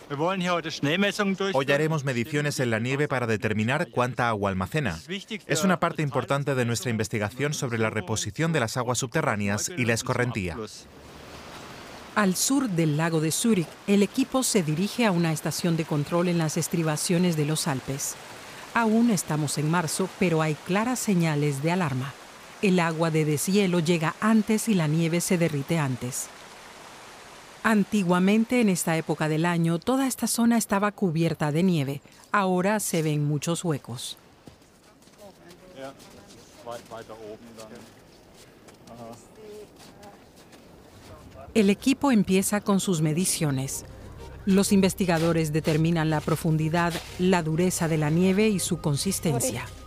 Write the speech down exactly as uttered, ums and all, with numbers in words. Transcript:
Hoy haremos mediciones en la nieve para determinar cuánta agua almacena. Es una parte importante de nuestra investigación sobre la reposición de las aguas subterráneas y la escorrentía. Al sur del lago de Zúrich, el equipo se dirige a una estación de control en las estribaciones de los Alpes. Aún estamos en marzo, pero hay claras señales de alarma. El agua de deshielo llega antes y la nieve se derrite antes. Antiguamente, en esta época del año, toda esta zona estaba cubierta de nieve. Ahora se ven muchos huecos. El equipo empieza con sus mediciones. Los investigadores determinan la profundidad, la dureza de la nieve y su consistencia.